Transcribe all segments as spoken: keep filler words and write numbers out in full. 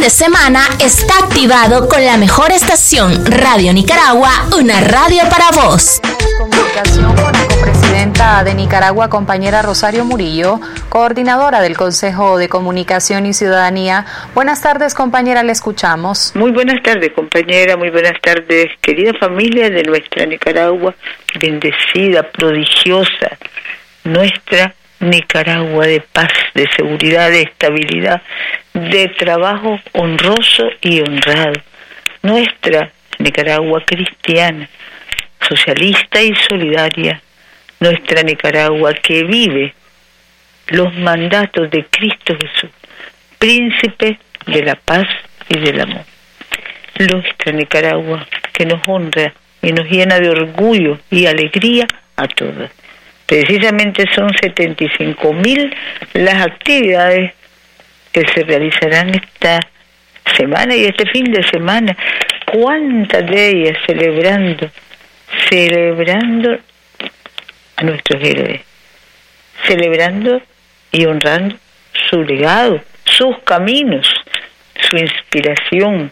de semana está activado con la mejor estación, Radio Nicaragua, una radio para vos. Comunicación con la copresidenta de Nicaragua, compañera Rosario Murillo, coordinadora del Consejo de Comunicación y Ciudadanía. Buenas tardes, compañera, le escuchamos. Muy buenas tardes, compañera, muy buenas tardes, querida familia de nuestra Nicaragua, bendecida, prodigiosa, nuestra Nicaragua de paz, de seguridad, de estabilidad, de trabajo honroso y honrado. Nuestra Nicaragua cristiana, socialista y solidaria. Nuestra Nicaragua que vive los mandatos de Cristo Jesús, príncipe de la paz y del amor. Nuestra Nicaragua que nos honra y nos llena de orgullo y alegría a todos. Precisamente son setenta y cinco mil las actividades que se realizarán esta semana y este fin de semana. ¿Cuántas de ellas celebrando, celebrando a nuestros héroes, celebrando y honrando su legado, sus caminos, su inspiración?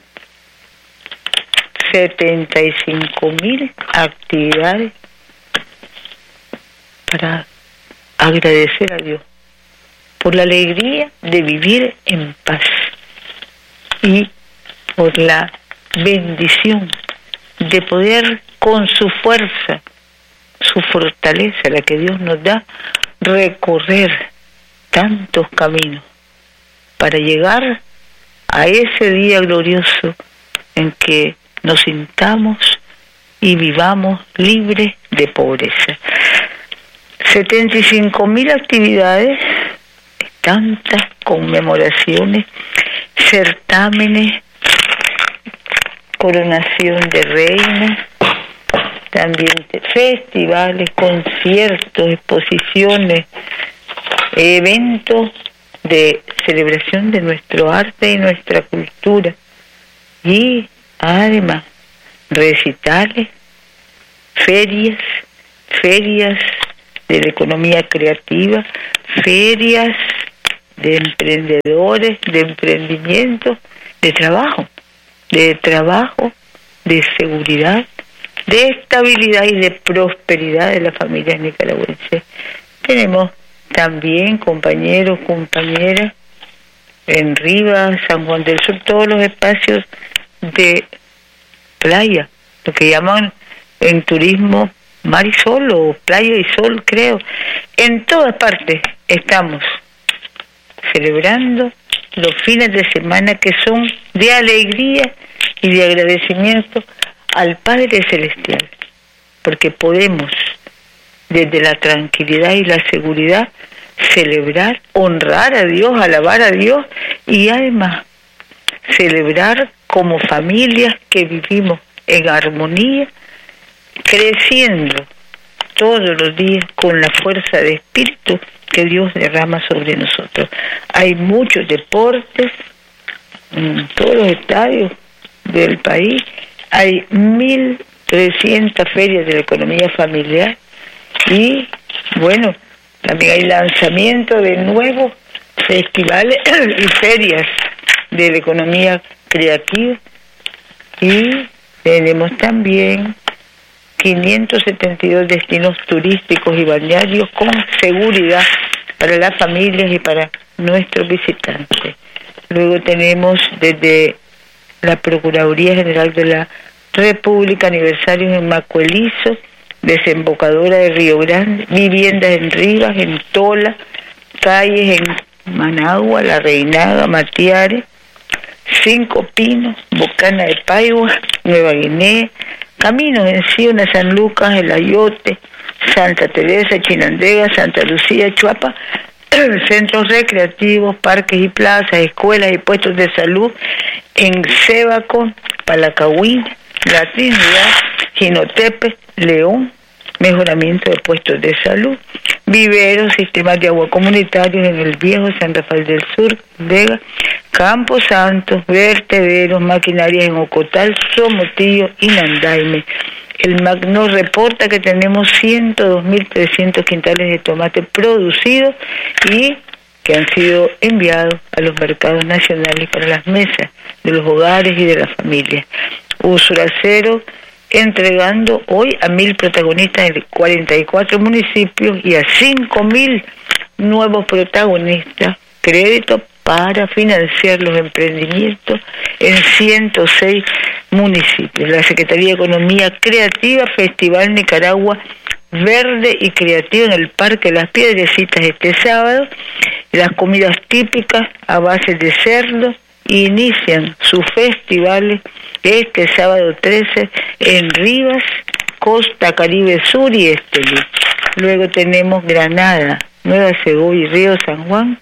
setenta y cinco mil actividades para agradecer a Dios por la alegría de vivir en paz y por la bendición de poder con su fuerza, su fortaleza, la que Dios nos da, recorrer tantos caminos para llegar a ese día glorioso en que nos sintamos y vivamos libres de pobreza. setenta y cinco mil actividades, tantas conmemoraciones, certámenes, coronación de reinas, también festivales, conciertos, exposiciones, eventos de celebración de nuestro arte y nuestra cultura, y además recitales, ferias, ferias de la economía creativa, ferias de emprendedores, de emprendimiento, de trabajo, de trabajo, de seguridad, de estabilidad y de prosperidad de las familias nicaragüenses. Tenemos también compañeros, compañeras, en Rivas, San Juan del Sur, todos los espacios de playa, lo que llaman en turismo mar y sol, o playa y sol, creo. En todas partes estamos celebrando los fines de semana que son de alegría y de agradecimiento al Padre Celestial, porque podemos, desde la tranquilidad y la seguridad, celebrar, honrar a Dios, alabar a Dios, y además celebrar como familias que vivimos en armonía, creciendo todos los días con la fuerza de espíritu que Dios derrama sobre nosotros. Hay muchos deportes en todos los estadios del país, hay mil trescientas ferias de la economía familiar, y bueno, también hay lanzamiento de nuevos festivales y ferias de la economía creativa, y tenemos también quinientos setenta y dos destinos turísticos y balnearios con seguridad para las familias y para nuestros visitantes. Luego tenemos desde la Procuraduría General de la República aniversarios en Macuelizo, Desembocadura de Río Grande, viviendas en Rivas, en Tola, calles en Managua, La Reinaga, Matiares, Cinco Pinos, Bocana de Paigua, Nueva Guinea, caminos en Ciuna, San Lucas, El Ayote, Santa Teresa, Chinandega, Santa Lucía, Chuapa, centros recreativos, parques y plazas, escuelas y puestos de salud en Sébaco, Palacahuina, La Trinidad, Jinotepe, León, mejoramiento de puestos de salud, viveros, sistemas de agua comunitarios en el Viejo, San Rafael del Sur, Vega, Campo Santo, vertederos, maquinaria en Ocotal, Somotillo y Nandaime. El M A C nos reporta que tenemos ciento dos mil trescientos quintales de tomate producidos y que han sido enviados a los mercados nacionales para las mesas de los hogares y de las familias. Úrsula Cero entregando hoy a mil protagonistas en cuarenta y cuatro municipios y a cinco mil nuevos protagonistas crédito para financiar los emprendimientos en ciento seis municipios. La Secretaría de Economía Creativa, Festival Nicaragua Verde y Creativo en el Parque Las Piedrecitas este sábado. Las comidas típicas a base de cerdo inician sus festivales este sábado trece en Rivas, Costa Caribe Sur y Estelí. Luego tenemos Granada, Nueva Segovia y Río San Juan,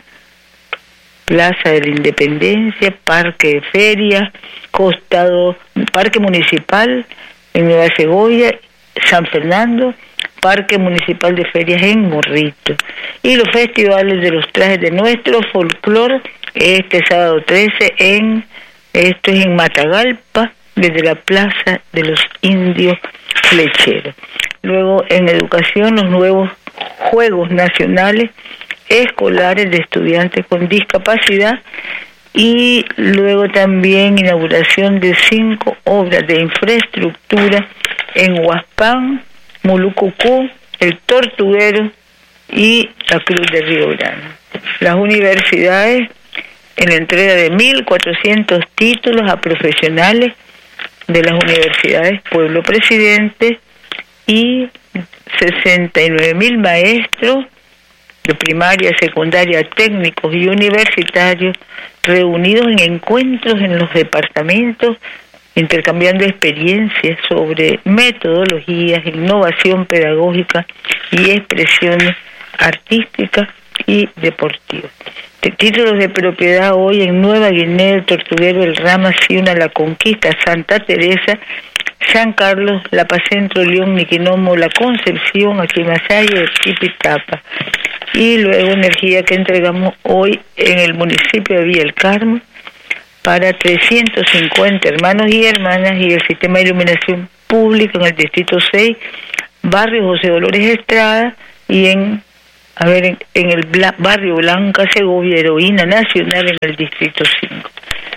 Plaza de la Independencia, Parque de Ferias, Costado, Parque Municipal en Nueva Segovia, San Fernando, Parque Municipal de Ferias en Morrito. Y los festivales de los trajes de nuestro folclore este sábado trece en, esto es en Matagalpa, desde la Plaza de los Indios Flecheros. Luego en educación, los nuevos Juegos Nacionales Escolares de Estudiantes con Discapacidad, y luego también inauguración de cinco obras de infraestructura en Huaspán, Mulucucú, El Tortuguero y la Cruz de Río Grande. Las universidades en la entrega de mil cuatrocientos títulos a profesionales de las universidades Pueblo Presidente y sesenta y nueve mil maestros de primaria, secundaria, técnicos y universitarios reunidos en encuentros en los departamentos, intercambiando experiencias sobre metodologías, innovación pedagógica y expresiones artísticas y deportivas. Títulos de propiedad hoy en Nueva Guinea, El Tortuguero, El Rama, Ciuna, La Conquista, Santa Teresa, San Carlos, La Paz Centro, León, Niquinomo, La Concepción, Aquimasaya y Tipitapa. Y luego energía que entregamos hoy en el municipio de Villa El Carmen para trescientos cincuenta hermanos y hermanas, y el sistema de iluminación pública en el distrito seis, barrio José Dolores Estrada, y en a ver en, en el Bla, barrio Blanca Segovia, Heroína Nacional en el distrito cinco.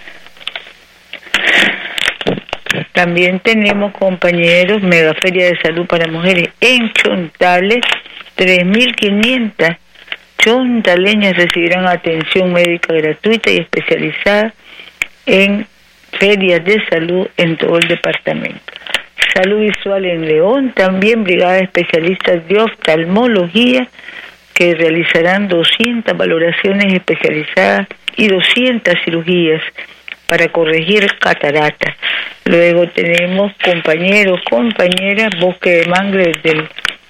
También tenemos, compañeros, Megaferia de Salud para Mujeres en Chontales. tres mil quinientas chontaleñas recibirán atención médica gratuita y especializada en ferias de salud en todo el departamento. Salud visual en León, también brigada de especialistas de oftalmología que realizarán doscientas valoraciones especializadas y doscientas cirugías para corregir cataratas. Luego tenemos, compañeros, compañeras, bosque de mangle del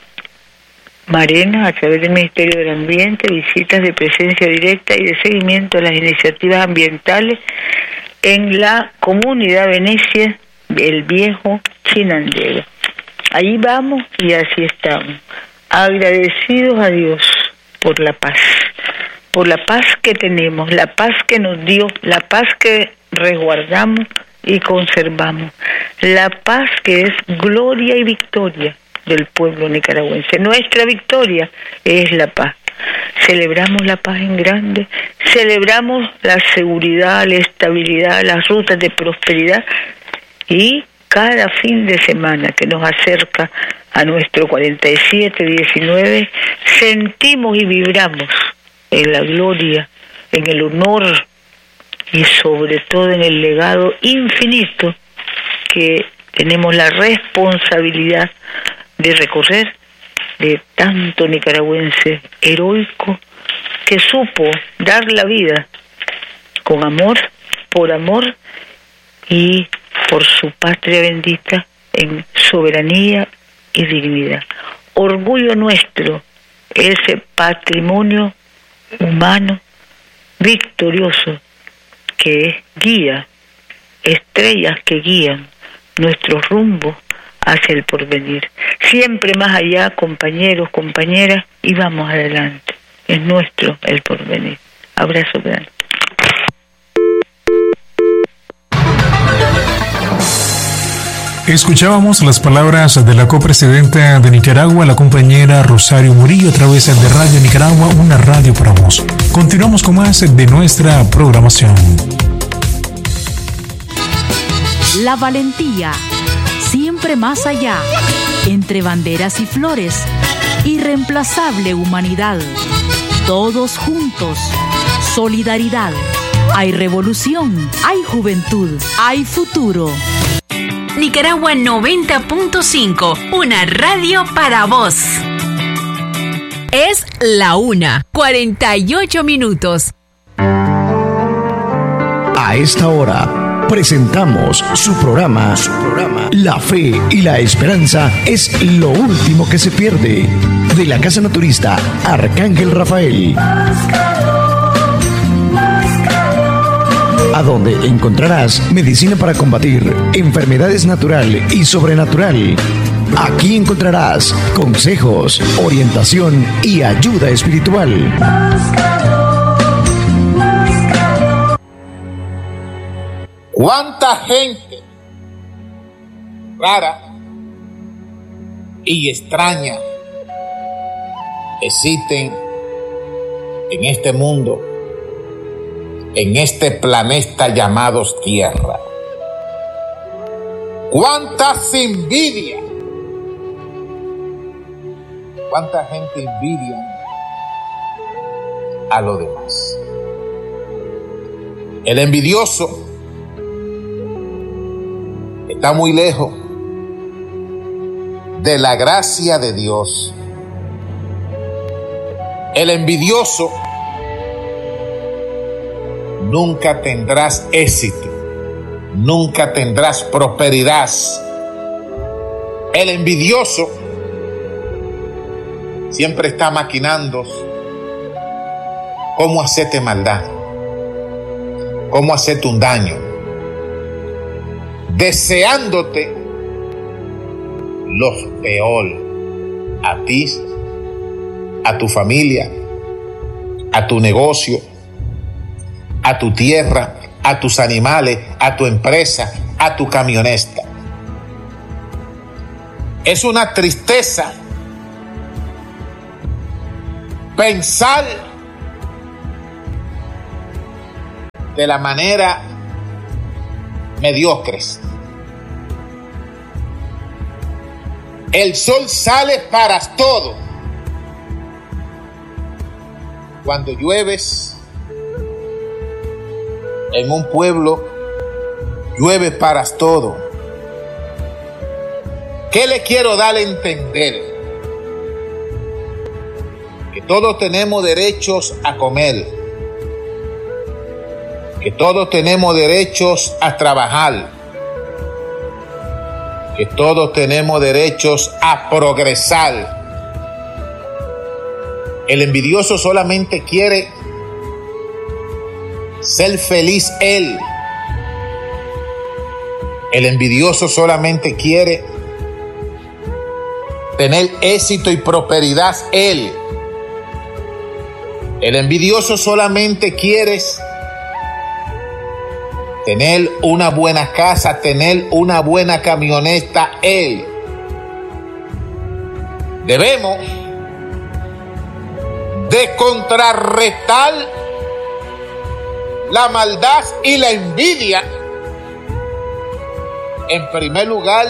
Marena a través del Ministerio del Ambiente, visitas de presencia directa y de seguimiento a las iniciativas ambientales en la comunidad Venecia del Viejo Chinandega. Ahí vamos y así estamos, agradecidos a Dios por la paz, por la paz que tenemos, la paz que nos dio, la paz que resguardamos y conservamos, la paz que es gloria y victoria del pueblo nicaragüense. Nuestra victoria es la paz. Celebramos la paz en grande, celebramos la seguridad, la estabilidad, las rutas de prosperidad, y cada fin de semana que nos acerca a nuestro cuarenta y siete diecinueve, sentimos y vibramos en la gloria, en el honor y sobre todo en el legado infinito que tenemos la responsabilidad de recorrer, de tanto nicaragüense heroico que supo dar la vida con amor, por amor y por su patria bendita en soberanía y dignidad. Orgullo nuestro, ese patrimonio humano victorioso que es guía, estrellas que guían nuestros rumbos hacia el porvenir. Siempre más allá, compañeros, compañeras, y vamos adelante. Es nuestro el porvenir. Abrazo grande. Escuchábamos las palabras de la copresidenta de Nicaragua, la compañera Rosario Murillo, a través de Radio Nicaragua, una radio para vos. Continuamos con más de nuestra programación. La valentía, siempre más allá, entre banderas y flores, irreemplazable humanidad, todos juntos, solidaridad. Hay revolución, hay juventud, hay futuro. Nicaragua noventa punto cinco, una radio para vos. Es la una, cuarenta y ocho minutos. A esta hora presentamos su programa, su programa La Fe y la Esperanza es lo último que se pierde. De la Casa Naturista Arcángel Rafael, a donde encontrarás medicina para combatir enfermedades natural y sobrenatural. Aquí encontrarás consejos, orientación y ayuda espiritual. ¿Cuánta gente rara y extraña existen en este mundo, en este planeta llamado Tierra? ¿Cuántas envidia? ¿Cuánta gente envidia a lo demás? El envidioso está muy lejos de la gracia de Dios. El envidioso nunca tendrás éxito, nunca tendrás prosperidad. El envidioso siempre está maquinando cómo hacerte maldad, cómo hacerte un daño, deseándote lo peor a ti, a tu familia, a tu negocio, a tu tierra, a tus animales, a tu empresa, a tu camioneta. Es una tristeza pensar de la manera mediocres. El sol sale para todo. Cuando llueves en un pueblo, llueve para todo. ¿Qué le quiero dar a entender? Que todos tenemos derechos a comer, que todos tenemos derechos a trabajar, que todos tenemos derechos a progresar. El envidioso solamente quiere ser feliz él. El envidioso solamente quiere tener éxito y prosperidad él. El envidioso solamente quiere tener una buena casa, tener una buena camioneta él. Debemos de contrarrestar la maldad y la envidia, en primer lugar,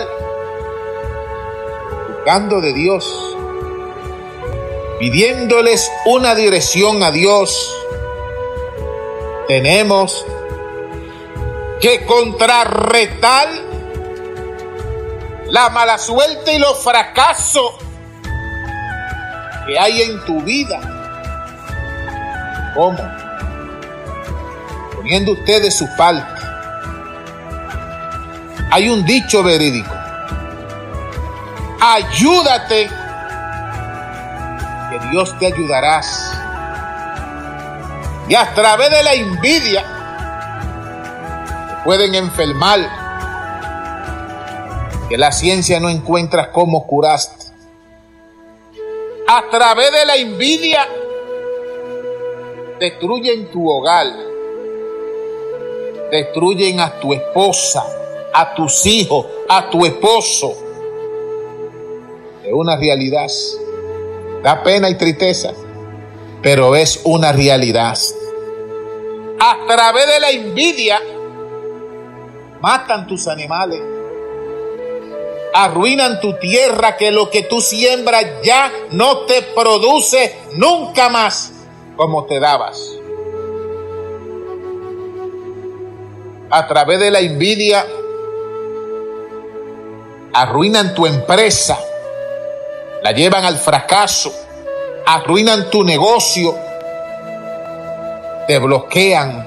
buscando de Dios, pidiéndoles una dirección a Dios. Tenemos que contrarrestar la mala suerte y los fracasos que hay en tu vida. ¿Cómo? Poniendo usted de su parte. Hay un dicho verídico: ayúdate, que Dios te ayudará. Y a través de la envidia te pueden enfermar, que la ciencia no encuentra cómo curaste. A través de la envidia destruyen tu hogar, destruyen a tu esposa, a tus hijos, a tu esposo. Es una realidad. Da pena y tristeza, pero es una realidad. A través de la envidia, matan tus animales, arruinan tu tierra, que lo que tú siembras ya no te produce nunca más como te dabas. A través de la envidia, arruinan tu empresa, la llevan al fracaso, arruinan tu negocio, te bloquean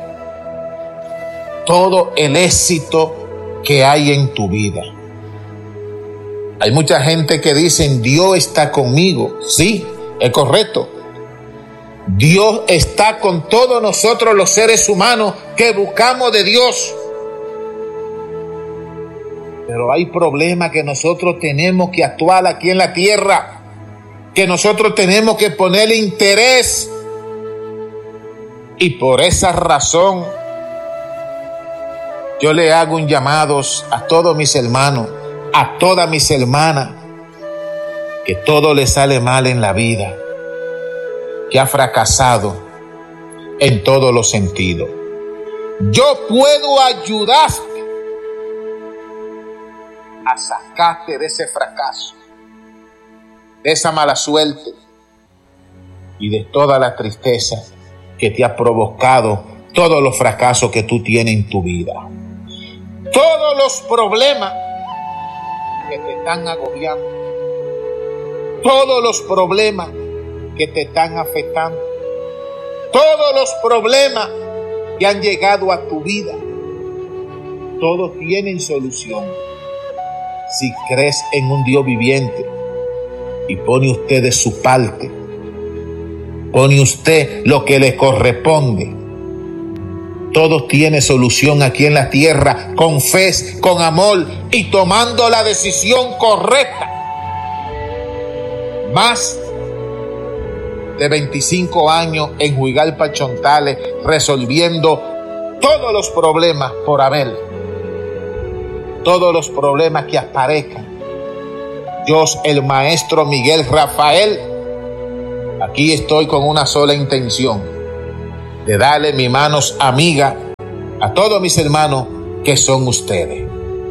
todo el éxito que hay en tu vida. Hay mucha gente que dice, Dios está conmigo. Sí, es correcto. Dios está con todos nosotros los seres humanos que buscamos de Dios. Pero hay problemas que nosotros tenemos que actuar aquí en la tierra, que nosotros tenemos que ponerle interés. Y por esa razón, yo le hago un llamado a todos mis hermanos, a todas mis hermanas, que todo le sale mal en la vida, que ha fracasado en todos los sentidos. Yo puedo ayudarte a sacarte de ese fracaso, de esa mala suerte y de toda la tristeza que te ha provocado todos los fracasos que tú tienes en tu vida. Todos los problemas que te están agobiando, todos los problemas que te están afectando, todos los problemas que han llegado a tu vida, todos tienen solución si crees en un Dios viviente y pone usted de su parte, pone usted lo que le corresponde. Todo tiene solución aquí en la tierra, con fe, con amor y tomando la decisión correcta. Más de veinticinco años en Juigalpa, Chontales, resolviendo todos los problemas por haber. Todos los problemas que aparezcan. Yo, el maestro Miguel Rafael, aquí estoy con una sola intención: de darle mis manos amiga a todos mis hermanos que son ustedes.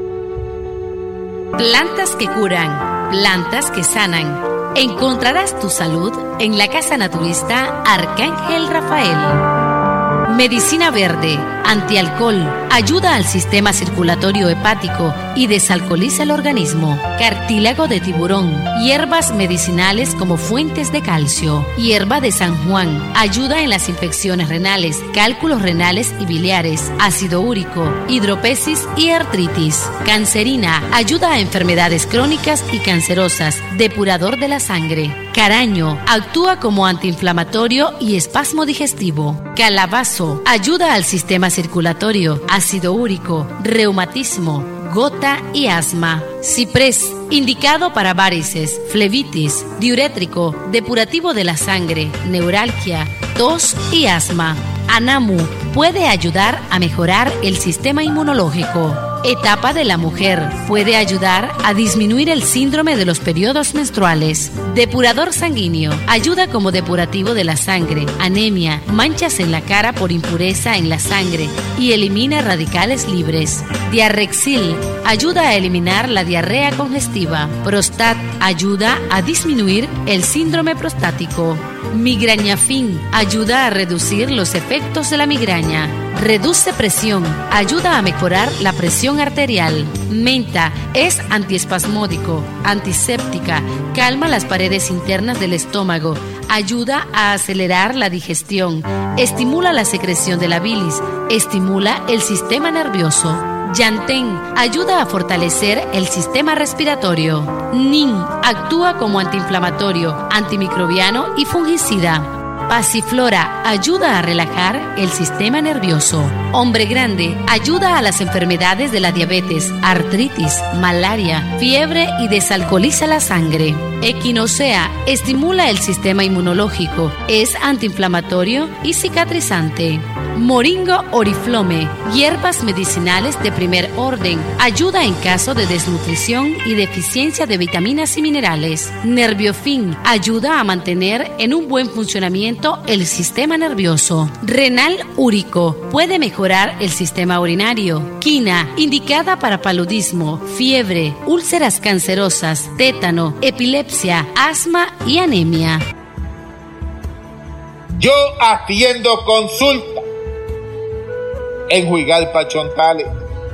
Plantas que curan, plantas que sanan. Encontrarás tu salud en la Casa Naturista Arcángel Rafael. Medicina verde, antialcohol, ayuda al sistema circulatorio hepático y desalcoholiza el organismo. Cartílago de tiburón, hierbas medicinales como fuentes de calcio. Hierba de San Juan, ayuda en las infecciones renales, cálculos renales y biliares, ácido úrico, hidropesis y artritis. Cancerina, ayuda a enfermedades crónicas y cancerosas, depurador de la sangre. Caraño, actúa como antiinflamatorio y espasmo digestivo. Calabazo, ayuda al sistema circulatorio, ácido úrico, reumatismo, gota y asma. Ciprés, indicado para varices, flebitis, diurétrico, depurativo de la sangre, neuralgia, tos y asma. Anamu, puede ayudar a mejorar el sistema inmunológico. Etapa de la mujer, puede ayudar a disminuir el síndrome de los periodos menstruales. Depurador sanguíneo, ayuda como depurativo de la sangre, anemia, manchas en la cara por impureza en la sangre y elimina radicales libres. Diarrexil, ayuda a eliminar la diarrea congestiva. Prostat, ayuda a disminuir el síndrome prostático. Migrañafin, ayuda a reducir los efectos de la migraña. Reduce presión, ayuda a mejorar la presión arterial. Menta, es antiespasmódico, antiséptica, calma las paredes internas del estómago, ayuda a acelerar la digestión, estimula la secreción de la bilis, estimula el sistema nervioso. Yantén, ayuda a fortalecer el sistema respiratorio. Nin, actúa como antiinflamatorio, antimicrobiano y fungicida. Pasiflora, ayuda a relajar el sistema nervioso. Hombre grande, ayuda a las enfermedades de la diabetes, artritis, malaria, fiebre y desalcoholiza la sangre. Equinocea, estimula el sistema inmunológico, es antiinflamatorio y cicatrizante. Moringa oriflome, hierbas medicinales de primer orden, ayuda en caso de desnutrición y deficiencia de vitaminas y minerales. Nerviofin, ayuda a mantener en un buen funcionamiento el sistema nervioso. Renal úrico, puede mejorar el sistema urinario. Quina, indicada para paludismo, fiebre, úlceras cancerosas, tétano, epilepsia, asma y anemia. Yo atiendo consulta en Juigalpa, Chontales,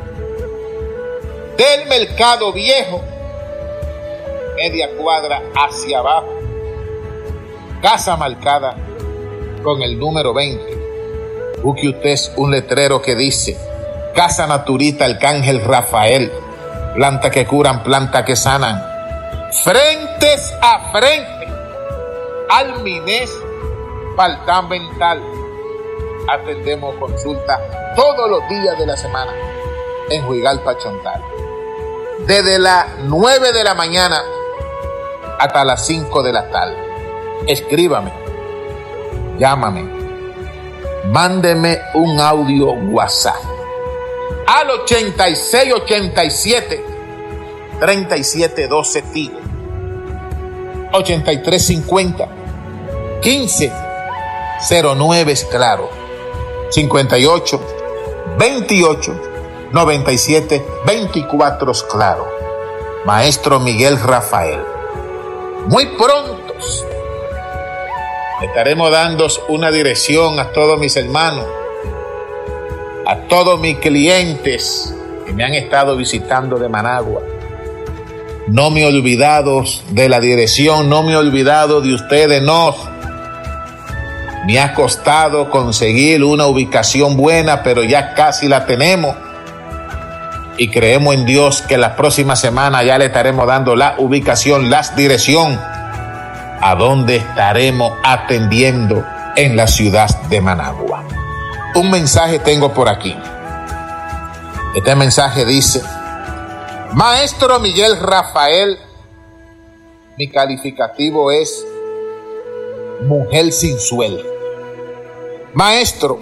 del Mercado Viejo, media cuadra hacia abajo, casa marcada con el número veinte. Busque usted un letrero que dice Casa Naturista Arcángel Rafael, planta que curan, planta que sanan, frentes a frente al Minés Faltán Mental. Atendemos consulta todos los días de la semana en Juigalpa, Chontales, desde las nueve de la mañana hasta las cinco de la tarde. Escríbame, llámame, mándeme un audio WhatsApp al ochenta y seis ochenta y siete treinta y siete doce Tigo, ochenta y tres cincuenta quince cero nueve Claro, cincuenta y ocho veintiocho noventa y siete veinticuatro Claro. Maestro Miguel Rafael. Muy pronto estaremos dando una dirección a todos mis hermanos, a todos mis clientes que me han estado visitando de Managua. No me he olvidado de la dirección, no me he olvidado de ustedes, no. Me ha costado conseguir una ubicación buena, pero ya casi la tenemos. Y creemos en Dios que la próxima semana ya le estaremos dando la ubicación, la dirección, a donde estaremos atendiendo en la ciudad de Managua. Un mensaje tengo por aquí. Este mensaje dice: Maestro Miguel Rafael, mi calificativo es mujer sin sueldo. Maestro,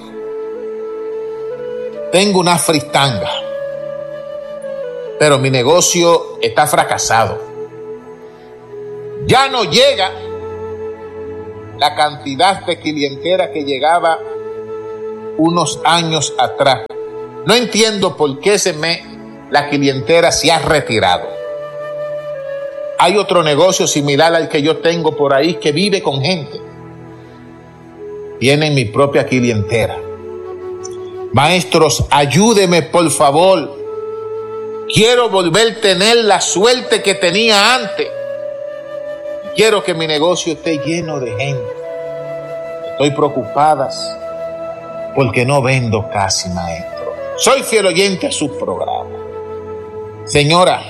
tengo una fritanga, pero mi negocio está fracasado. Ya no llega la cantidad de clientela que llegaba unos años atrás. No entiendo por qué se me, la clientela se ha retirado. Hay otro negocio similar al que yo tengo por ahí que vive con gente. Tienen mi propia clientela. Maestros, ayúdeme por favor. Quiero volver a tener la suerte que tenía antes. Quiero que mi negocio esté lleno de gente. Estoy preocupada porque no vendo casi, maestro. Soy fiel oyente a su programa. Señora,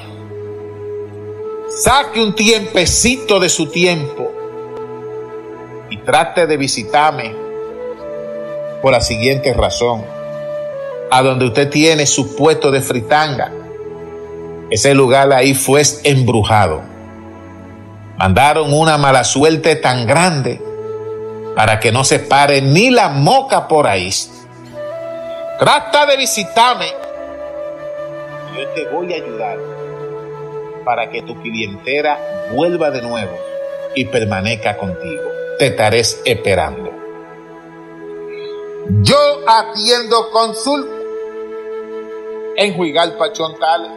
saque un tiempecito de su tiempo y trate de visitarme por la siguiente razón. A donde usted tiene su puesto de fritanga, ese lugar ahí fue embrujado. Mandaron una mala suerte tan grande para que no se pare ni la moca por ahí. Trata de visitarme y yo te voy a ayudar para que tu clientela vuelva de nuevo y permanezca contigo. Te estaré esperando. Yo atiendo consulta en Juigalpa, Chontales,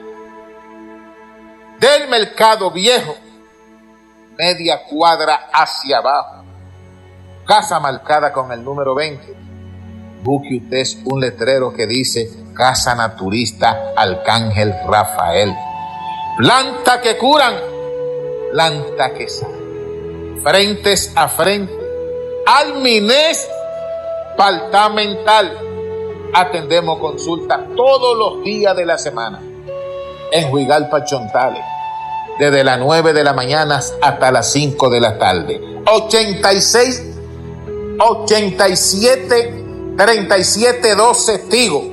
del Mercado Viejo, media cuadra hacia abajo, casa marcada con el número veinte. Busque usted un letrero que dice Casa Naturista Arcángel Rafael, planta que curan, planta que sanan, frentes a frente al Minés Faltán Mental. Atendemos consultas todos los días de la semana en Juigalpa, Chontales, desde las nueve de la mañana hasta las cinco de la tarde. ochenta y seis ochenta y siete treinta y siete doce Tigo,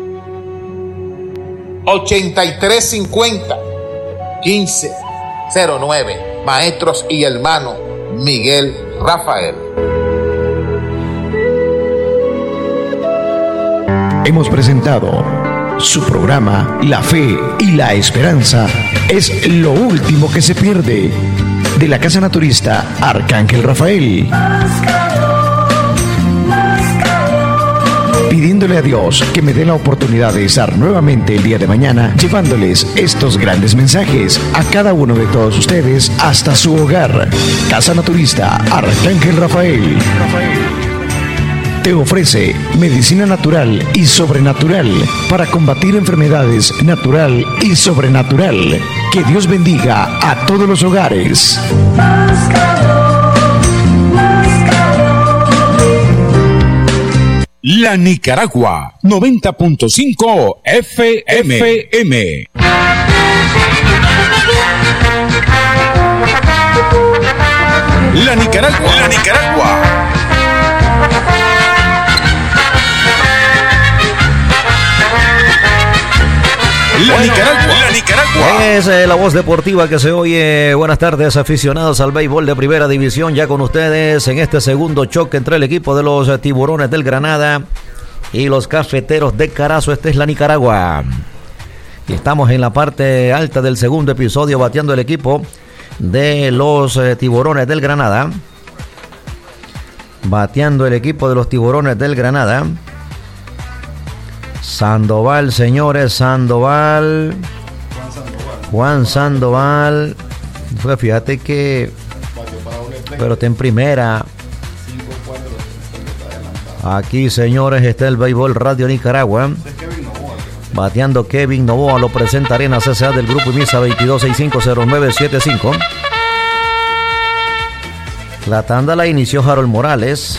ochenta y tres cincuenta quince cero nueve. Maestros y hermanos Miguel Rafael. Hemos presentado su programa La Fe y la Esperanza es lo último que se pierde, de la Casa Naturista Arcángel Rafael. Pidiéndole a Dios que me dé la oportunidad de estar nuevamente el día de mañana llevándoles estos grandes mensajes a cada uno de todos ustedes hasta su hogar. Casa Naturista Arcángel Rafael te ofrece medicina natural y sobrenatural para combatir enfermedades natural y sobrenatural. Que Dios bendiga a todos los hogares. La Nicaragua, noventa punto cinco F M. La Nicaragua, la Nicaragua. La Nicaragua, la Nicaragua. Es eh, la voz deportiva que se oye. Buenas tardes, aficionados al béisbol de primera división. Ya con ustedes en este segundo choque entre el equipo de los Tiburones del Granada y los Cafeteros de Carazo. Este es la Nicaragua. Y estamos en la parte alta del segundo episodio, bateando el equipo de los eh, Tiburones del Granada. Bateando el equipo de los Tiburones del Granada. Sandoval, señores, Sandoval. Juan Sandoval. Pues fíjate que. Pero está en primera. Aquí, señores, está el béisbol Radio Nicaragua. Bateando Kevin Novoa, lo presenta Arena C C A del Grupo IMISA veintidós sesenta y cinco cero nueve setenta y cinco. La tanda la inició Harold Morales.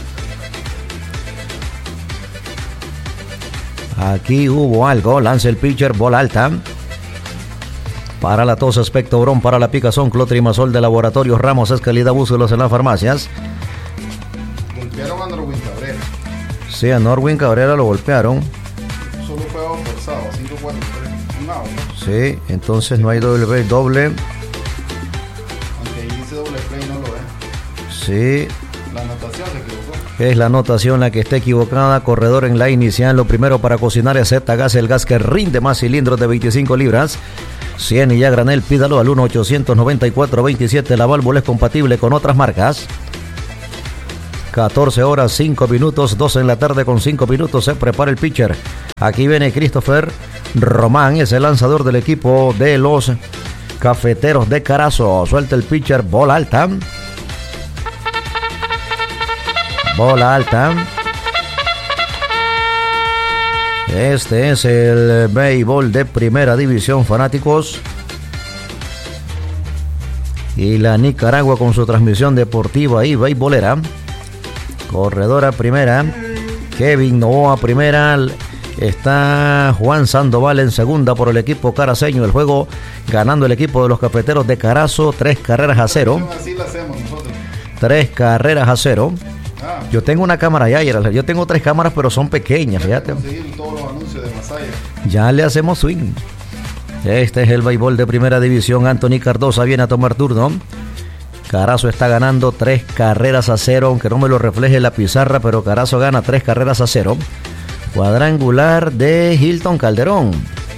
Aquí hubo algo, lanza el pitcher, bola alta. Para la tos, Espectobrón, para la picazón, Clotrimazol de Laboratorios Ramos, es calidad, búsquelos en las farmacias. Golpearon a Norwin Cabrera. Sí, a Norwin Cabrera lo golpearon. Solo fue forzado, cinco cuatro tres, un out. Sí, entonces no hay doble, doble. Aunque ahí dice doble play, no lo es. Sí. La anotación se equivocó. Es la anotación la que está equivocada. Corredor en la inicial. Lo primero para cocinar es Z-Gas, el gas que rinde más cilindros de veinticinco libras. cien y ya granel, pídalo al uno ochocientos noventa y cuatro veintisiete. La válvula es compatible con otras marcas. catorce horas, cinco minutos, doce en la tarde con cinco minutos. Se prepara el pitcher. Aquí viene Christopher Román, es el lanzador del equipo de los Cafeteros de Carazo. Suelta el pitcher, bola alta. Bola alta. Este es el béisbol de primera división, fanáticos. Y la Nicaragua con su transmisión deportiva y beisbolera. Corredora primera. Kevin Novoa primera. Está Juan Sandoval en segunda por el equipo caraceño. El juego ganando el equipo de los Cafeteros de Carazo. Tres carreras a cero. Así lo hacemos nosotros. Tres carreras a cero. Yo tengo una cámara ya, yo tengo tres cámaras, pero son pequeñas, fíjate. Todos los anuncios de Masaya. Ya le hacemos swing. Este es el béisbol de primera división. Anthony Cardosa viene a tomar turno. Carazo está ganando tres carreras a cero, aunque no me lo refleje la pizarra, pero Carazo gana tres carreras a cero. Cuadrangular de Hilton Calderón.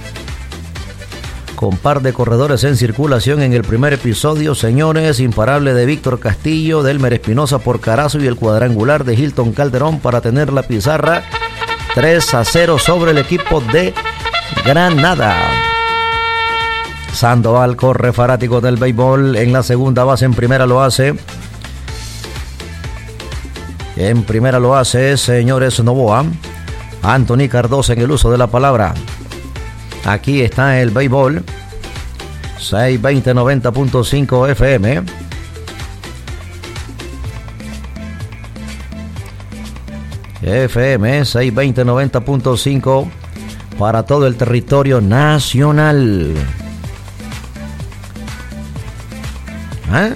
Con par de corredores en circulación en el primer episodio, señores. Imparable de Víctor Castillo, Delmer Espinosa por Carazo y el cuadrangular de Hilton Calderón para tener la pizarra tres a cero sobre el equipo de Granada. Sandoval corre, fanático del béisbol, en la segunda base. En primera lo hace. En primera lo hace, señores, Novoa. Anthony Cardosa en el uso de la palabra. Aquí está el béisbol. seiscientos veinte noventa punto cinco F M. F M seiscientos veinte noventa punto cinco para todo el territorio nacional. ¿Eh?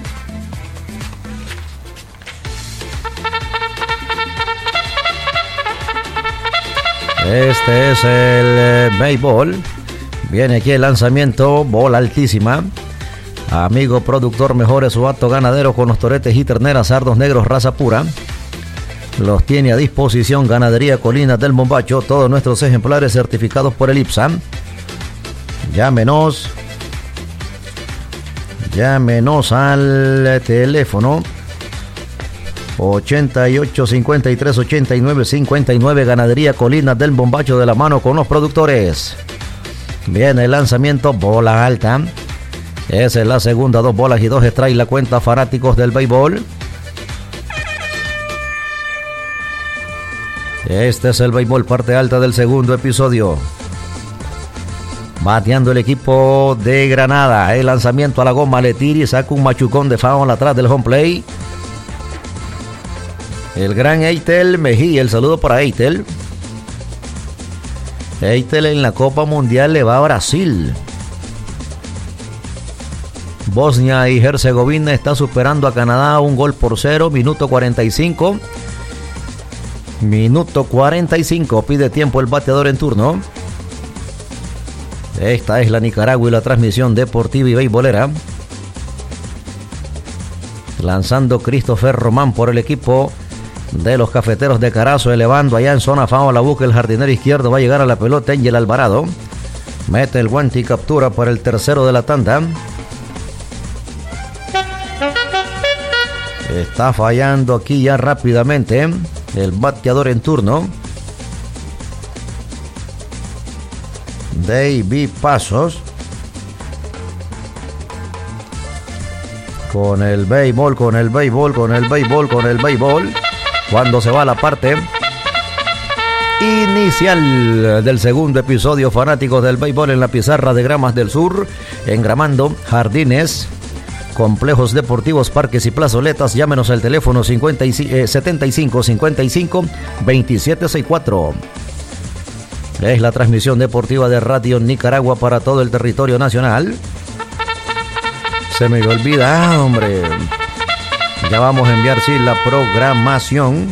Este es el eh, béisbol. Viene aquí el lanzamiento, bola altísima. Amigo productor, mejore su acto ganadero con los toretes y terneras, sardos negros, raza pura. Los tiene a disposición Ganadería Colinas del Mombacho, todos nuestros ejemplares certificados por el IPSA. Llámenos. Llámenos al teléfono ochenta y ocho, cincuenta y tres, ochenta y nueve, cincuenta y nueve. Ganadería Colinas del Mombacho, de la mano con los productores. Viene el lanzamiento, bola alta. Esa es la segunda, dos bolas y dos strikes, la cuenta, fanáticos del béisbol. Este es el béisbol, parte alta del segundo episodio. Bateando el equipo de Granada. El lanzamiento a la goma, le tira y saca un machucón de foul atrás del home play. El gran Eitel Mejía, el saludo para Eitel. Eitel en la Copa Mundial le va a Brasil. Bosnia y Herzegovina está superando a Canadá un gol por cero, minuto cuarenta y cinco. Minuto cuarenta y cinco, pide tiempo el bateador en turno. Esta es la Nicaragua y la transmisión deportiva y beisbolera. Lanzando Christopher Román por el equipo de los Cafeteros de Carazo, elevando allá en zona foul, la busca el jardinero izquierdo, va a llegar a la pelota Angel Alvarado. Mete el guante y captura para el tercero de la tanda. Está fallando aquí ya rápidamente el bateador en turno. David Pasos. Con el béisbol, con el béisbol, con el béisbol, con el béisbol. Cuando se va a la parte inicial del segundo episodio, fanáticos del béisbol, en la pizarra de Gramas del Sur, engramando jardines, complejos deportivos, parques y plazoletas. Llámenos al teléfono cincuenta y cinco, eh, setenta y cinco, cincuenta y cinco, veintisiete sesenta y cuatro. Es la transmisión deportiva de Radio Nicaragua para todo el territorio nacional. Se me olvida, ah, hombre. Ya vamos a enviar, sí, la programación.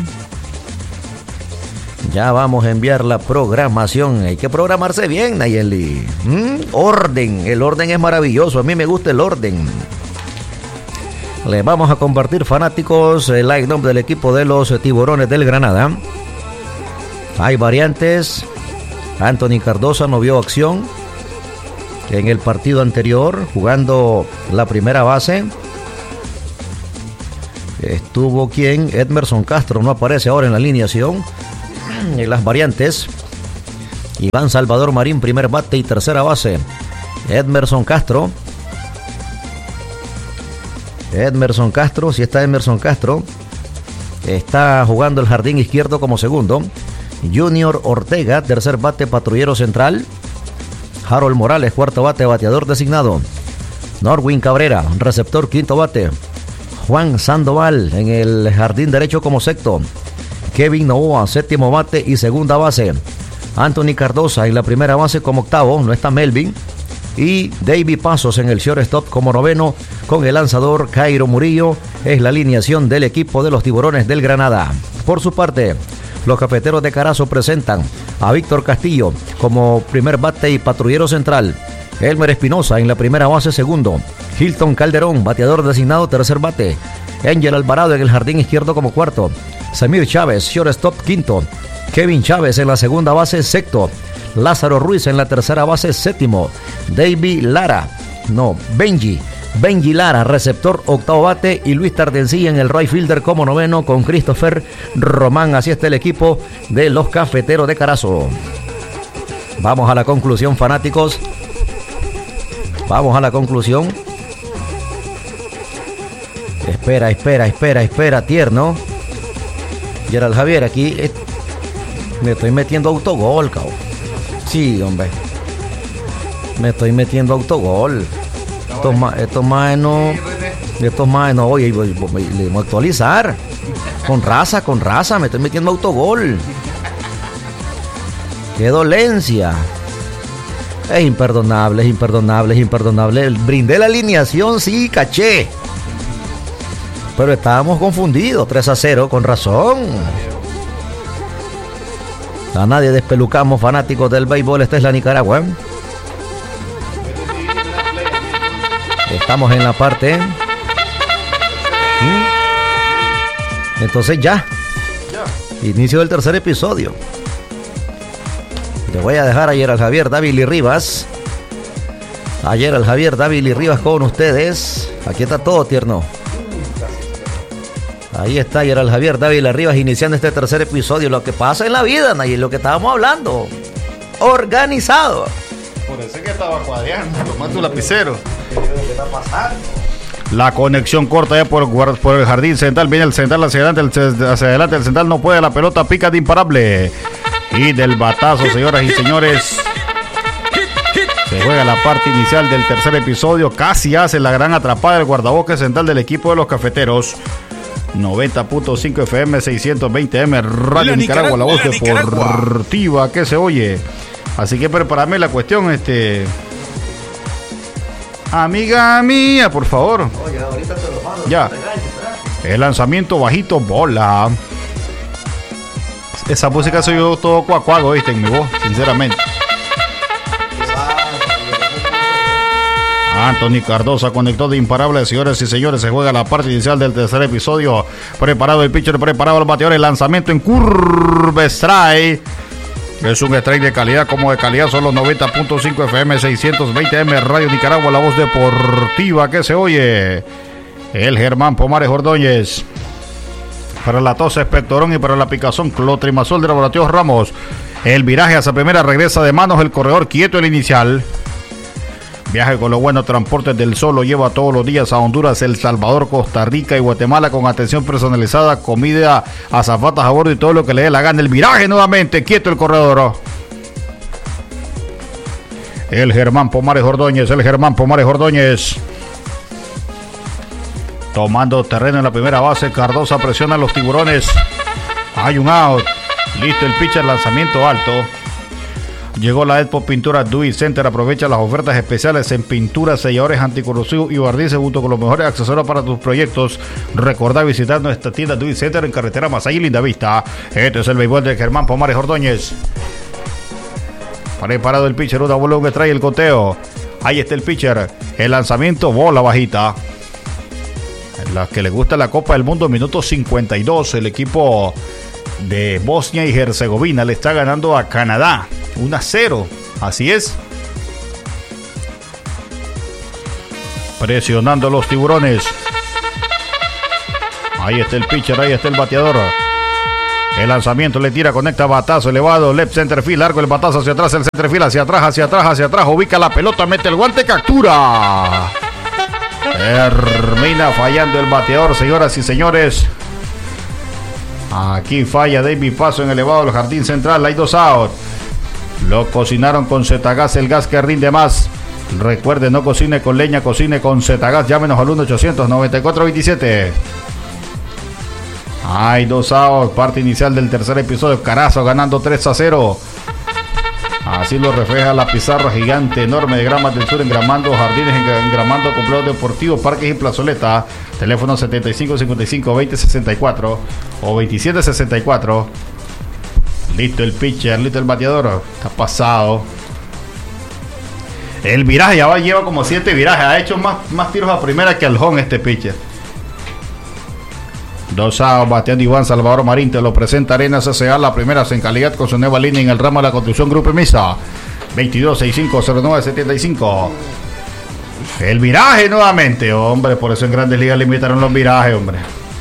Ya vamos a enviar la programación. Hay que programarse bien, Nayeli. ¿Mm? Orden. El orden es maravilloso. A mí me gusta el orden. Les vamos a compartir, fanáticos, el line-up del equipo de los Tiburones del Granada. Hay variantes. Anthony Cardosa no vio acción en el partido anterior, jugando la primera base. Estuvo quien, Edmerson Castro, no aparece ahora en la alineación. En las variantes, Iván Salvador Marín, primer bate y tercera base. Edmerson Castro. Edmerson Castro, si está Edmerson Castro, está jugando el jardín izquierdo como segundo. Junior Ortega, tercer bate, patrullero central. Harold Morales, cuarto bate, bateador designado. Norwin Cabrera, receptor, quinto bate. Juan Sandoval en el jardín derecho como sexto. Kevin Novoa, séptimo bate y segunda base. Anthony Cardosa en la primera base como octavo, no está Melvin. Y David Pasos en el shortstop como noveno, con el lanzador Cairo Murillo. Es la alineación del equipo de los Tiburones del Granada. Por su parte, los Cafeteros de Carazo presentan a Víctor Castillo como primer bate y patrullero central. Elmer Espinosa en la primera base, segundo. Hilton Calderón, bateador designado, tercer bate. Angel Alvarado en el jardín izquierdo como cuarto. Samir Chávez, shortstop, quinto. Kevin Chávez en la segunda base, sexto. Lázaro Ruiz en la tercera base, séptimo. David Lara, no, Benji. Benji Lara, receptor, octavo bate, y Luis Tardencilla en el right fielder como noveno, con Christopher Román. Así está el equipo de los Cafeteros de Carazo. Vamos a la conclusión, fanáticos. Vamos a la conclusión. Espera, espera, espera, espera, tierno. Gerald Javier, aquí eh, me estoy metiendo autogol, cabrón. Sí, hombre. Me estoy metiendo autogol. Estos más, estos más no. Estos más no. Oye, le voy a actualizar. Con raza, con raza. Me estoy metiendo autogol. ¡Qué dolencia! Es imperdonable, es imperdonable, es imperdonable. Brindé la alineación, sí, caché. Pero estábamos confundidos. tres a cero, con razón. A nadie despelucamos, fanáticos del béisbol. Esta es la Nicaragua. Estamos en la parte. ¿Mm? Entonces ya. Inicio del tercer episodio. Le voy a dejar ayer al Javier Dávila y Rivas. Ayer al Javier Dávila y Rivas con ustedes. Aquí está todo tierno. Ahí está ayer al Javier Dávila Rivas iniciando este tercer episodio. Lo que pasa en la vida, Nayib, lo que estábamos hablando. Organizado. Por eso es que estaba cuadreando. Tomá tu lapicero. ¿Qué está pasando? La conexión corta ya por, por el jardín central. Viene el central hacia adelante. El, hacia adelante el central no puede. La pelota pica de imparable. Y del batazo, señoras y señores. Se juega la parte inicial del tercer episodio. Casi hace la gran atrapada del guardabosques central del equipo de los cafeteros. noventa punto cinco F M, seiscientos veinte M, Radio Nicaragua, la voz deportiva que se oye. Así que prepárame la cuestión, este... amiga mía, por favor. Oye, ahorita te lo mando. Ya. El lanzamiento bajito, bola. Esa música soy yo todo cuacuago, viste, en mi voz, sinceramente. Anthony Cardosa conectó de imparable, señores y señores. Se juega la parte inicial del tercer episodio. Preparado el pitcher, preparado el bateador. El lanzamiento en curva strike. Es un strike de calidad, como de calidad son los noventa punto cinco F M, seiscientos veinte M, Radio Nicaragua, la voz deportiva que se oye. El Germán Pomares Ordóñez. Para la tos, espectorón, y para la picazón, clotrimazol de Laboratorios Ramos. El viraje hacia primera regresa de manos el corredor quieto, el inicial. Viaje con los buenos transportes del Sol, lo lleva todos los días a Honduras, El Salvador, Costa Rica y Guatemala con atención personalizada, comida, azafatas a bordo y todo lo que le dé la gana. El viraje nuevamente, quieto el corredor. El Germán Pomares Ordóñez, el Germán Pomares Ordóñez. Tomando terreno en la primera base, Cardosa presiona a los tiburones. Hay un out. Listo el pitcher, lanzamiento alto. Llegó la Expo Pintura Dewey Center. Aprovecha las ofertas especiales en pinturas, selladores anticorrosivos y barnices junto con los mejores accesorios para tus proyectos. Recordá visitar nuestra tienda Dewey Center en carretera Masaya y Lindavista. Este es el béisbol de Germán Pomares Ordóñez. Preparado el pitcher, una bola, un strike, el conteo. Ahí está el pitcher. El lanzamiento, bola bajita. La que le gusta la Copa del Mundo, minuto cincuenta y dos. El equipo de Bosnia y Herzegovina le está ganando a Canadá uno a cero. Así es. Presionando a los tiburones. Ahí está el pitcher, ahí está el bateador. El lanzamiento le tira, conecta, batazo elevado, left center field, largo el batazo hacia atrás, el center field hacia atrás, hacia atrás, hacia atrás, ubica la pelota, mete el guante, captura. Termina fallando el bateador, señoras y señores. Aquí falla David Paso en elevado el jardín central. Hay dos out. Lo cocinaron con Zetagas, el gas que rinde más. Recuerde, no cocine con leña, cocine con Zetagas. Llámenos al uno ochocientos noventa y cuatro veintisiete. Hay dos outs. Parte inicial del tercer episodio. Carazo ganando tres a cero. Así lo refleja la pizarra gigante enorme de Gramas del Sur, engramando jardines, engramando complejos deportivos, parques y plazoleta. Teléfono setenta y cinco cincuenta y cinco veinte sesenta y cuatro o veintisiete sesenta y cuatro. Listo el pitcher, listo el bateador. Está pasado. El viraje ya va, lleva como siete virajes. Ha hecho más, más tiros a primera que al home este pitcher. Dos outs, bateando Iván Salvador Marín. Te lo presenta Arenas S A, la primera en calidad con su nueva línea en el ramo de la construcción. Grupo Misa veintidós sesenta y cinco cero nueve setenta y cinco. El viraje nuevamente, hombre. Por eso en Grandes Ligas limitaron los virajes, hombre.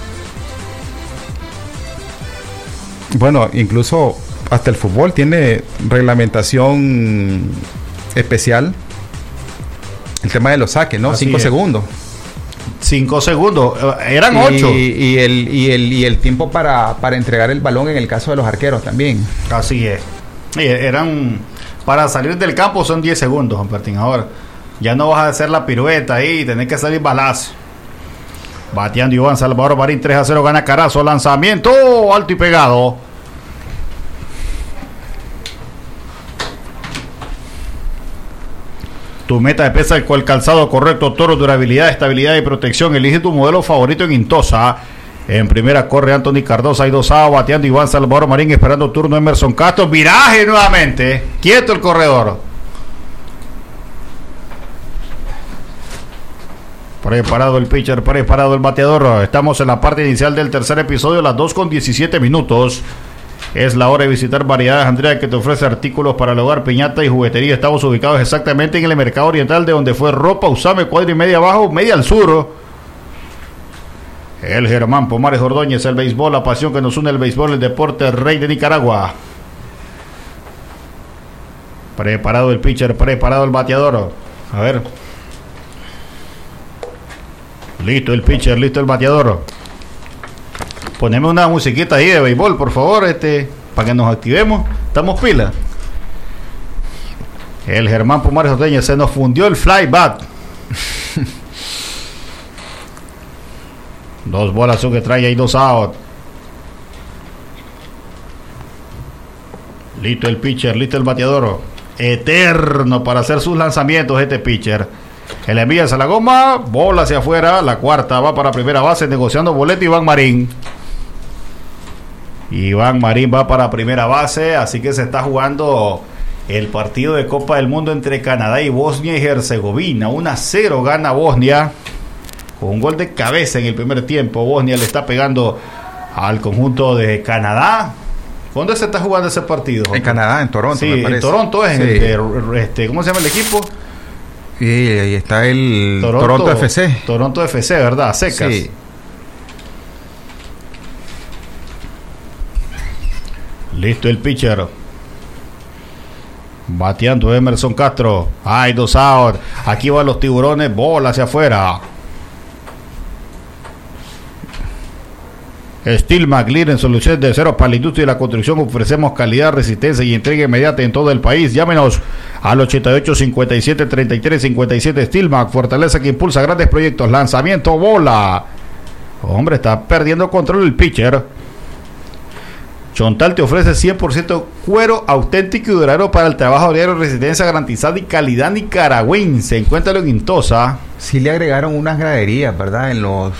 Bueno, incluso hasta el fútbol tiene reglamentación especial. El tema de los saques, ¿no? Así Cinco es. segundos. Cinco segundos, eran y, ocho. Y el, y el, y el tiempo para, para entregar el balón en el caso de los arqueros también. Así es. Y eran, para salir del campo son diez segundos, Juan Martín. Ahora, ya no vas a hacer la pirueta ahí, tenés que salir balazo. Bateando Iván Salvador Marín, tres a cero, gana Carazo, lanzamiento alto y pegado. Tu meta de pesa con el calzado correcto, Toro, durabilidad, estabilidad y protección. Elige tu modelo favorito en Intosa. En primera corre Anthony Cardosa, hay dos outs, bateando Iván Salvador Marín, esperando turno Emerson Castro. Viraje nuevamente, quieto el corredor. Preparado el pitcher, preparado el bateador. Estamos en la parte inicial del tercer episodio, las dos con diecisiete minutos. Es la hora de visitar Variedades Andrea, que te ofrece artículos para el hogar, piñata y juguetería. Estamos ubicados exactamente en el mercado oriental, de donde fue ropa, usame, cuadra y media abajo, media al sur. El Germán Pomares Ordóñez, el béisbol, la pasión que nos une, el béisbol, el deporte, el rey de Nicaragua. Preparado el pitcher, preparado el bateador. A ver. Listo el pitcher, listo el bateador. Poneme una musiquita ahí de béisbol, por favor, este, para que nos activemos. Estamos pilas. El Germán Pomares Ordóñez, se nos fundió el fly bat. Dos bolas son que trae ahí, dos out. Listo el pitcher, listo el bateador. Eterno para hacer sus lanzamientos este pitcher. El envía a la goma, bola hacia afuera. La cuarta va para primera base, negociando boleto Iván Marín. Iván Marín va para primera base, así que se está jugando el partido de Copa del Mundo entre Canadá y Bosnia y Herzegovina. uno a cero gana Bosnia con un gol de cabeza en el primer tiempo. Bosnia le está pegando al conjunto de Canadá. ¿Dónde se está jugando ese partido? En Canadá, en Toronto. Sí, me parece. En Toronto es. Sí. En el, este, ¿cómo se llama el equipo? Y ahí está el Toronto, Toronto F C. Toronto F C, ¿verdad? Secas. Sí. Listo el pitcher. Bateando Emerson Castro. Hay dos out. Aquí van los Tiburones. Bola hacia afuera. Steel McLean, en soluciones de cero para la industria y la construcción. Ofrecemos calidad, resistencia y entrega inmediata en todo el país. Llámenos al ochenta y ocho, cincuenta y siete, treinta y tres, cincuenta y siete. Steel Mac, fortaleza que impulsa grandes proyectos. Lanzamiento, bola. Hombre, está perdiendo control el pitcher. Chontal te ofrece cien por ciento cuero auténtico y duradero para el trabajo diario, resistencia garantizada y calidad nicaragüense. Encuéntralo en Intosa. Sí le agregaron unas graderías, ¿verdad? En los...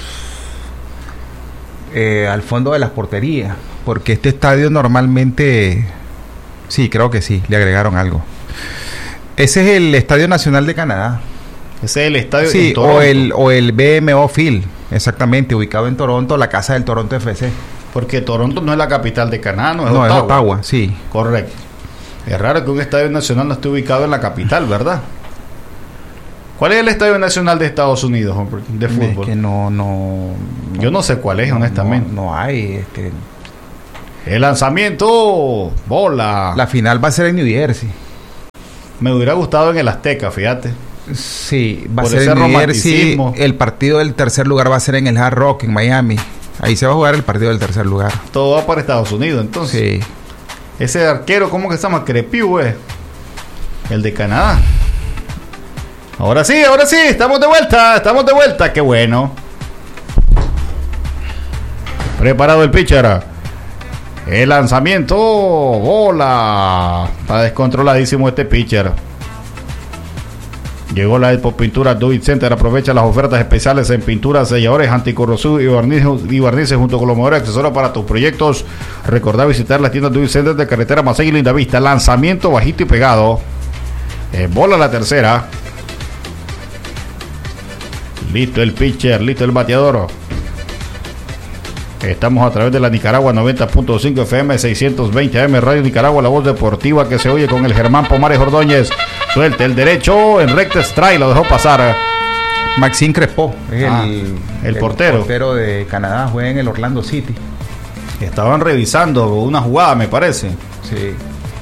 Eh, al fondo de las porterías, porque este estadio normalmente, sí, creo que sí, le agregaron algo. Ese es el Estadio Nacional de Canadá. Ese es el estadio sí, en Toronto. o el o el B M O Field, exactamente, ubicado en Toronto, la casa del Toronto F C. Porque Toronto no es la capital de Canadá, no es no, Ottawa. es Ottawa, sí. Correcto. Es raro que un estadio nacional no esté ubicado en la capital, ¿verdad? ¿Cuál es el estadio nacional de Estados Unidos, hombre, de fútbol? Es que no, no, no... Yo no sé cuál es, no, honestamente. No, no hay, este... El lanzamiento, bola. La final va a ser en New Jersey. Me hubiera gustado en el Azteca, fíjate. Sí, va Por a ser ese en New Jersey. romanticismo. El partido del tercer lugar va a ser en el Hard Rock, en Miami. Ahí se va a jugar el partido del tercer lugar. Todo va para Estados Unidos, entonces. Sí. Ese arquero, ¿cómo que se llama? Crepiu, güey. El de Canadá. Ahora sí, ahora sí, estamos de vuelta, estamos de vuelta, qué bueno. Preparado el pitcher. El lanzamiento, bola. Está descontroladísimo este pitcher. Llegó la Expo Pintura Duit Center. Aprovecha las ofertas especiales en pinturas, selladores, anticorrosivos y barnices, y barnices junto con los mejores accesorios para tus proyectos. Recordá visitar las tiendas Duit Center de carretera Masaya y Lindavista. Lanzamiento bajito y pegado. Eh, bola la tercera. Listo el pitcher, listo el bateador. Estamos a través de la Nicaragua noventa punto cinco F M, seiscientos veinte A M, Radio Nicaragua, la voz deportiva que se oye con el Germán Pomares Ordóñez. Suelta el derecho en recta strike, lo dejó pasar. Maxime Crespo, es ah, el, el portero. El portero de Canadá, juega en el Orlando City. Estaban revisando una jugada, me parece. Sí.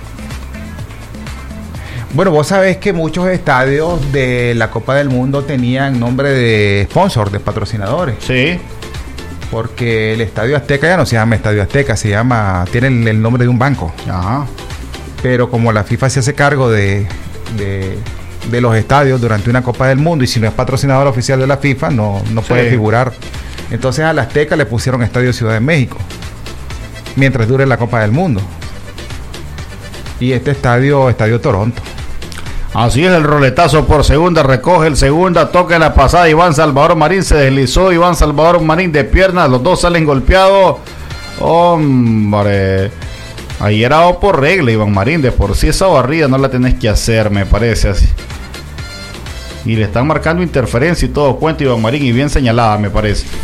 Bueno, vos sabés que muchos estadios de la Copa del Mundo tenían nombre de sponsor, de patrocinadores. Sí. Porque el Estadio Azteca ya no se llama Estadio Azteca, se llama, tiene el, el nombre de un banco. Ajá. Pero como la FIFA se hace cargo de, de, de los estadios durante una Copa del Mundo, y si no es patrocinador oficial de la FIFA, no, no puede sí. figurar. Entonces al Azteca le pusieron Estadio Ciudad de México, mientras dure la Copa del Mundo. Y este estadio, Estadio Toronto. Así es, el roletazo por segunda, recoge el segunda, toca en la pasada Iván Salvador Marín, se deslizó Iván Salvador Marín de piernas, los dos salen golpeados. Hombre, ahí era o por regla Iván Marín, de por sí esa barrida no la tenés que hacer, me parece así. Y le están marcando interferencia y todo cuento Iván Marín, y bien señalada, me parece.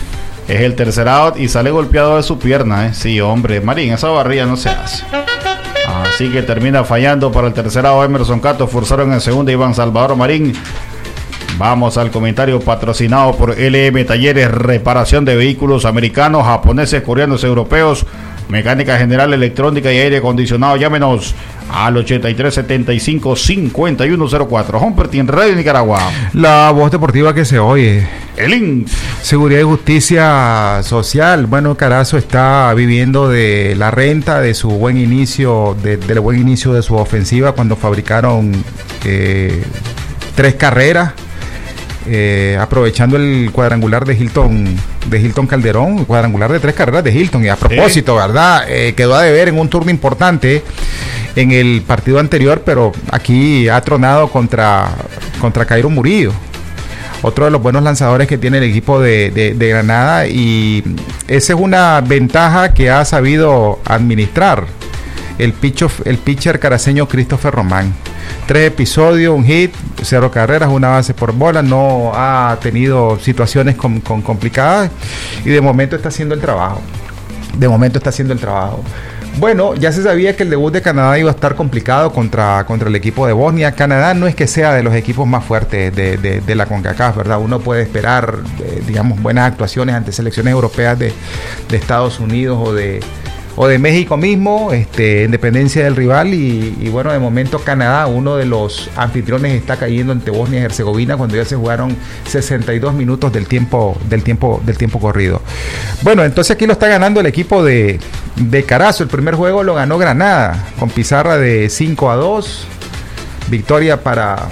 Es el tercer out y sale golpeado de su pierna, ¿eh? Sí, hombre, Marín, esa barrilla no se hace. Así que termina fallando para el tercer out Emerson Cato. Forzaron en segunda Iván Salvador Marín. Vamos al comentario patrocinado por L M Talleres, reparación de vehículos americanos, japoneses, coreanos, europeos, mecánica general, electrónica y aire acondicionado. Llámenos al ochenta y tres setenta y cinco cincuenta y uno cero cuatro. Humperty en Radio Nicaragua. La voz deportiva que se oye. El I N S. Seguridad y Justicia Social. Bueno, Carazo está viviendo de la renta de su buen inicio, de, del buen inicio de su ofensiva cuando fabricaron eh, tres carreras. Eh, aprovechando el cuadrangular de Hilton de Hilton Calderón, cuadrangular de tres carreras de Hilton, y a propósito, sí. ¿verdad? Eh, quedó a deber en un turno importante en el partido anterior, pero aquí ha tronado contra, contra Cairo Murillo, otro de los buenos lanzadores que tiene el equipo de, de, de Granada, y esa es una ventaja que ha sabido administrar el, picho, el pitcher caraceño Christopher Román. Tres episodios, un hit, cero carreras, una base por bola, no ha tenido situaciones con, con complicadas y de momento está haciendo el trabajo. De momento está haciendo el trabajo. Bueno, ya se sabía que el debut de Canadá iba a estar complicado contra, contra el equipo de Bosnia. Canadá no es que sea de los equipos más fuertes de, de, de la CONCACAF, ¿verdad? Uno puede esperar, eh, digamos, buenas actuaciones ante selecciones europeas de, de Estados Unidos o de... o de México mismo, este, en dependencia del rival, y, y bueno, de momento Canadá, uno de los anfitriones, está cayendo ante Bosnia y Herzegovina cuando ya se jugaron sesenta y dos minutos del tiempo, del tiempo, del tiempo corrido. Bueno, entonces aquí lo está ganando el equipo de, de Carazo. El primer juego lo ganó Granada con pizarra de cinco a dos, victoria para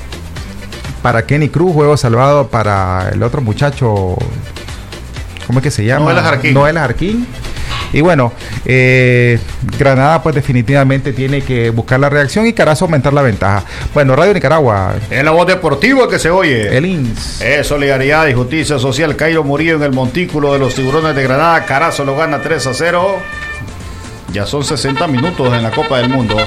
para Kenny Cruz, juego salvado para el otro muchacho, ¿cómo es que se llama? Noel Jarquín. Noel Jarquín. Y bueno, eh, Granada pues definitivamente tiene que buscar la reacción y Carazo aumentar la ventaja. Bueno, Radio Nicaragua. Es la voz deportiva que se oye. El I N S. Es Solidaridad y Justicia Social. Cairo Murillo en el montículo de los Tiburones de Granada. Carazo lo gana tres a cero. Ya son sesenta minutos en la Copa del Mundo.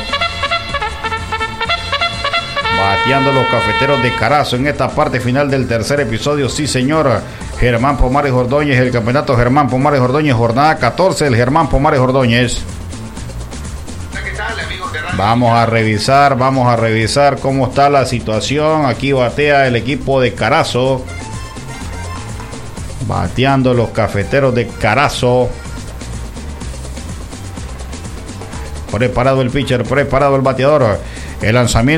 Bateando los cafeteros de Carazo en esta parte final del tercer episodio. Sí, señor. Germán Pomares Ordóñez, el campeonato Germán Pomares Ordóñez, jornada catorce, el Germán Pomares Ordóñez. Vamos a revisar, vamos a revisar cómo está la situación. Aquí batea el equipo de Carazo. Bateando los cafeteros de Carazo. Preparado el pitcher, preparado el bateador. El lanzamiento.